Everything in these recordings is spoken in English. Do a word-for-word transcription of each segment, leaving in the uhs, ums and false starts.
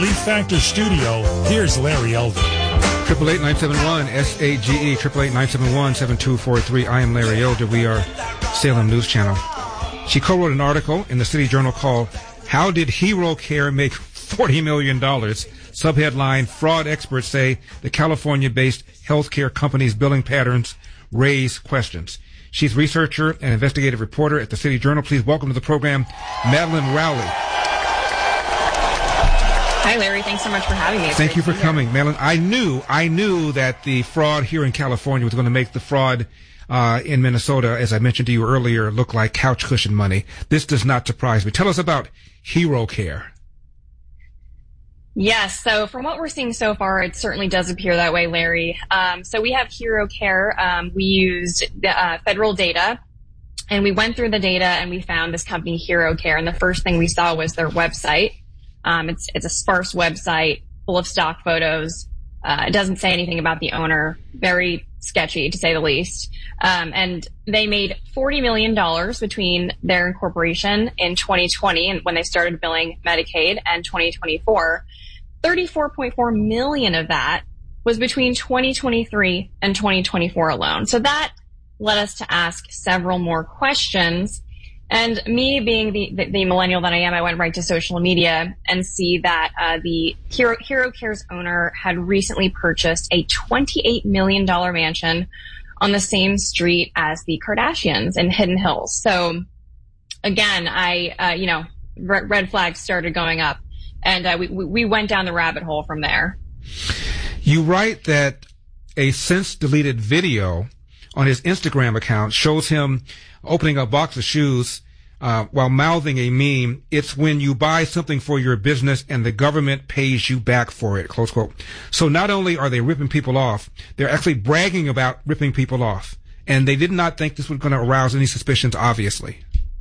Relief Factor studio, here's Larry Elder. Triple eight nine seven one S A G E triple eight nine seven one seven two four three. I am Larry Elder. We are Salem News Channel. She co-wrote an article in the City Journal called "How Did Hero Care Make forty million dollars?" Subheadline: Fraud experts say the California-based healthcare company's billing patterns raise questions. She's researcher and investigative reporter at the City Journal. Please welcome to the program, Madeline Rowley. Hi, Larry. Thanks so much for having me. It's Thank you for here. coming, Madeline. I knew, I knew that the fraud here in California was going to make the fraud uh, in Minnesota, as I mentioned to you earlier, look like couch cushion money. This does not surprise me. Tell us about Hero Care. Yes. So from what we're seeing so far, it certainly does appear that way, Larry. Um, so we have Hero Care. Um, we used the, uh, federal data, and we went through the data and we found this company, Hero Care. And the first thing we saw was their website. Um, it's, it's a sparse website full of stock photos. Uh, it doesn't say anything about the owner. Very sketchy, to say the least. Um, and they made forty million dollars between their incorporation in twenty twenty and when they started billing Medicaid, and twenty twenty-four. thirty-four point four million of that was between twenty twenty-three and twenty twenty-four alone. So that led us to ask several more questions. And me being the, the, the millennial that I am, I went right to social media and see that uh, the Hero, Hero Care's owner had recently purchased a twenty-eight million dollars mansion on the same street as the Kardashians in Hidden Hills. So again, I, uh, you know, red, red flags started going up, and uh, we, we went down the rabbit hole from there. You write that a since deleted video on his Instagram account shows him opening a box of shoes uh, while mouthing a meme. It's when you buy something for your business and the government pays you back for it, close quote. So not only are they ripping people off, they're actually bragging about ripping people off. And they did not think this was going to arouse any suspicions, obviously.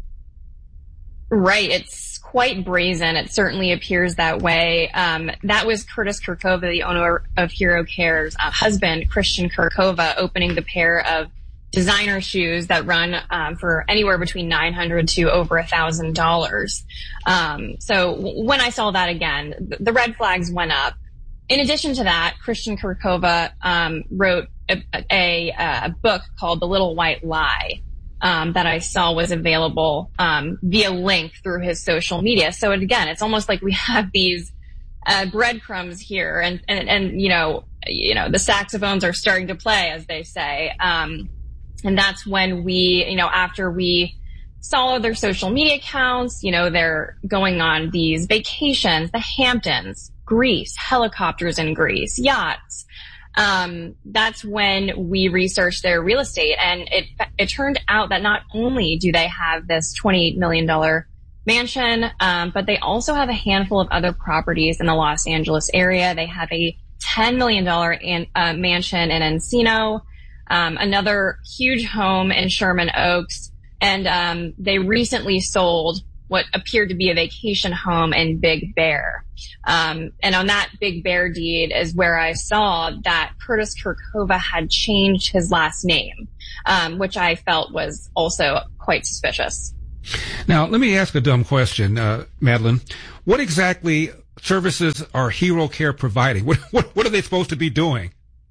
Right. It's quite brazen. It certainly appears that way. Um, that was Curtis Kurkova, the owner of Hero Care's uh, husband, Christian Kurkova, opening the pair of designer shoes that run um, for anywhere between nine hundred dollars to over one thousand dollars. Um, so w- when I saw that again, th- the red flags went up. In addition to that, Christian Kurkova um, wrote a, a, a book called The Little White Lie um, that I saw was available um, via link through his social media. So again, it's almost like we have these uh, breadcrumbs here, and, and and you know you know the saxophones are starting to play, as they say. Um, And that's when we, you know, after we saw their social media accounts, you know, they're going on these vacations, the Hamptons, Greece, helicopters in Greece, yachts. Um, that's when we researched their real estate. And it, it turned out that not only do they have this twenty-eight million dollars mansion, um, but they also have a handful of other properties in the Los Angeles area. They have a ten million dollars in, uh, mansion in Encino. Um, another huge home in Sherman Oaks, and um, they recently sold what appeared to be a vacation home in Big Bear. Um, and on that Big Bear deed is where I saw that Curtis Kurkova had changed his last name, um, which I felt was also quite suspicious. Now, let me ask a dumb question, uh, Madeline. What exactly services are Hero Care providing? What, what, what are they supposed to be doing?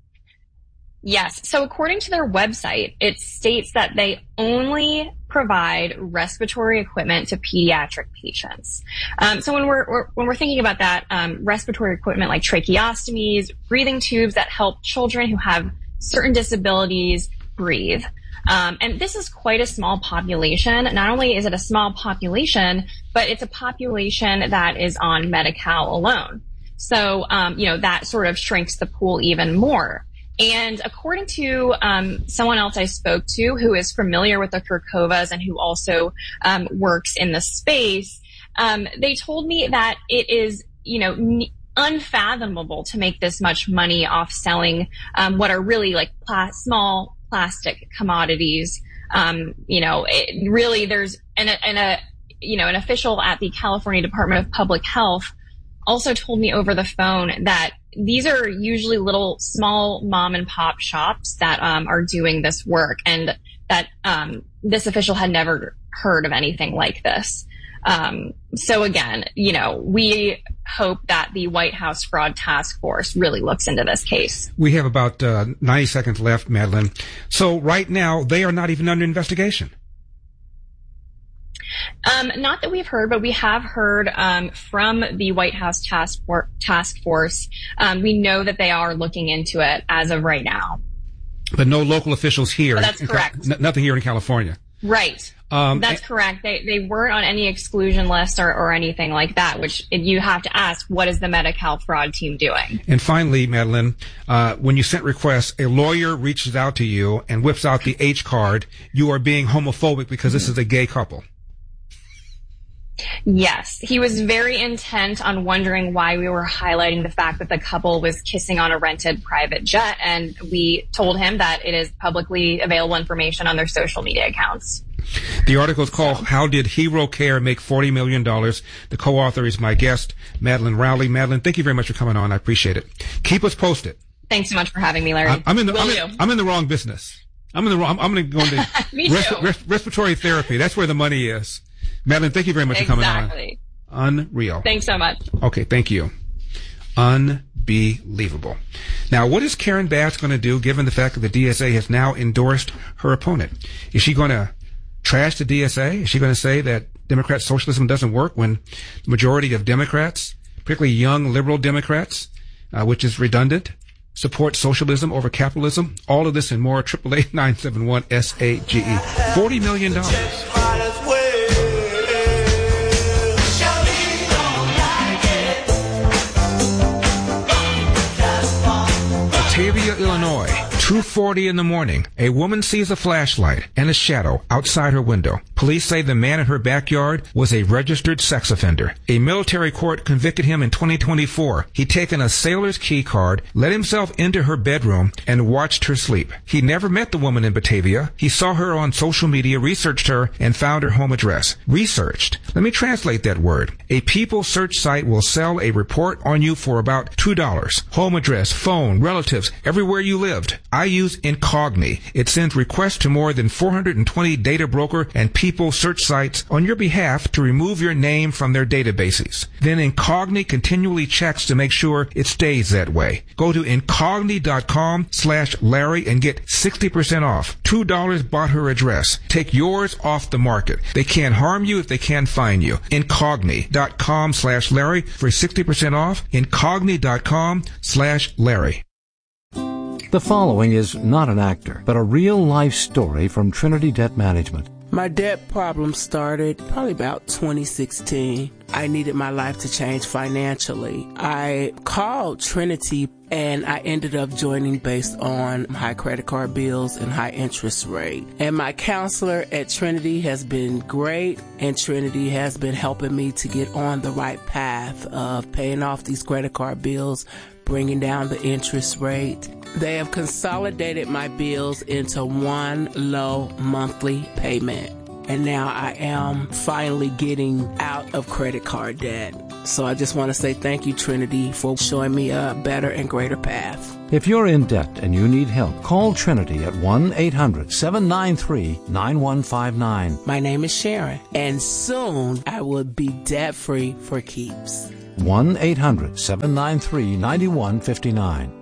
Yes. So according to their website, it states that they only provide respiratory equipment to pediatric patients. Um, so when we're, we're when we're thinking about that, um, respiratory equipment like tracheostomies, breathing tubes that help children who have certain disabilities breathe. Um, and this is quite a small population. Not only is it a small population, but it's a population that is on Medi-Cal alone. So, um, you know, that sort of shrinks the pool even more. And according to um, someone else I spoke to who is familiar with the Kurkovas and who also um, works in the space, um, they told me that it is, you know, n- unfathomable to make this much money off selling um, what are really like pla- small plastic commodities. Um, you know, it really there's an, an, a, you know, an official at the California Department of Public Health also told me over the phone that these are usually little small mom and pop shops that um, are doing this work, and that um, this official had never heard of anything like this. Um, so again, you know, we hope that the White House Fraud Task Force really looks into this case. We have about uh, ninety seconds left, Madeline. So right now, they are not even under investigation. Um, not that we've heard, but we have heard um, from the White House Task, For- Task Force. Um, we know that they are looking into it as of right now. But no local officials here. Oh, that's correct. N- nothing here in California. Right. Um, that's and- correct. They they weren't on any exclusion list or, or anything like that, which you have to ask, what is the Medi-Cal fraud team doing? And finally, Madeline, uh, when you sent requests, a lawyer reaches out to you and whips out the H card. You are being homophobic because this is a gay couple. Yes, he was very intent on wondering why we were highlighting the fact that the couple was kissing on a rented private jet, and we told him that it is publicly available information on their social media accounts. The article is called How Did Hero Care Make forty million dollars? The co-author is my guest, Madeline Rowley. Madeline, thank you very much for coming on. I appreciate it. Keep us posted. Thanks so much for having me, Larry. I'm, I'm in the Will I'm you? in, I'm in the wrong business. I'm in the wrong. I'm, I'm going to go into res- res- respiratory therapy. That's where the money is. Madeline, thank you very much exactly. for coming on. Unreal. Thanks so much. Okay, thank you. Unbelievable. Now, what is Karen Bass going to do given the fact that the D S A has now endorsed her opponent? Is she going to trash the D S A? Is she going to say that Democrat socialism doesn't work when the majority of Democrats, particularly young liberal Democrats, uh, which is redundant, support socialism over capitalism? All of this and more. eight eight eight, nine seven one, S A G E. forty million dollars. Batavia, Illinois, two forty in the morning. A woman sees a flashlight and a shadow outside her window. Police say the man in her backyard was a registered sex offender. A military court convicted him in twenty twenty-four. He'd taken a sailor's key card, let himself into her bedroom, and watched her sleep. He never met the woman in Batavia. He saw her on social media, researched her, and found her home address. Researched. Let me translate that word. A People search site will sell a report on you for about two dollars. Home address, phone, relatives, everywhere you lived. I use Incogni. It sends requests to more than four hundred twenty data broker and People search sites on your behalf to remove your name from their databases. Then Incogni continually checks to make sure it stays that way. Go to Incogni.com slash Larry and get sixty percent off. two dollars bought her address. Take yours off the market. They can't harm you if they can't find you. Incogni.com slash Larry for sixty percent off. Incogni.com slash Larry. The following is not an actor, but a real-life story from Trinity Debt Management. My debt problem started probably about twenty sixteen. I needed my life to change financially. I called Trinity and I ended up joining based on high credit card bills and high interest rate. And my counselor at Trinity has been great, and Trinity has been helping me to get on the right path of paying off these credit card bills, bringing down the interest rate. They have consolidated my bills into one low monthly payment. And now I am finally getting out of credit card debt. So I just want to say thank you, Trinity, for showing me a better and greater path. If you're in debt and you need help, call Trinity at one eight hundred, seven nine three, nine one five nine. My name is Sharon, and soon I will be debt-free for keeps. one eight hundred, seven nine three, nine one five nine.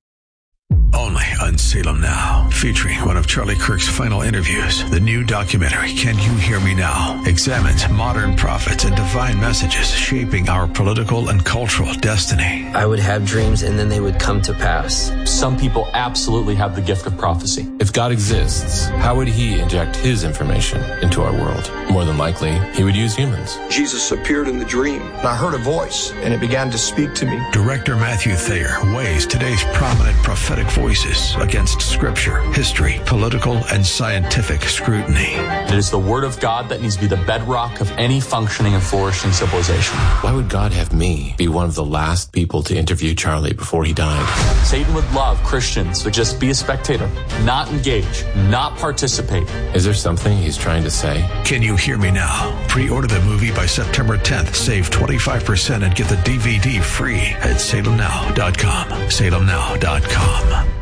Only on Salem Now, featuring one of Charlie Kirk's final interviews. The new documentary, Can You Hear Me Now?, examines modern prophets and divine messages shaping our political and cultural destiny. I would have dreams and then they would come to pass. Some people absolutely have the gift of prophecy. If God exists, how would he inject his information into our world? More than likely, he would use humans. Jesus appeared in the dream, and I heard a voice, and it began to speak to me. Director Matthew Thayer weighs today's prominent prophetic voices against scripture, history, political, and scientific scrutiny. It is the word of God that needs to be the bedrock of any functioning and flourishing civilization. Why would God have me be one of the last people to interview Charlie before he died? Satan would love Christians to just be a spectator, not engage, not participate. Is there something he's trying to say? Can You Hear Me Now? Pre-order the movie by September tenth. Save twenty-five percent and get the D V D free at salem now dot com. salem now dot com.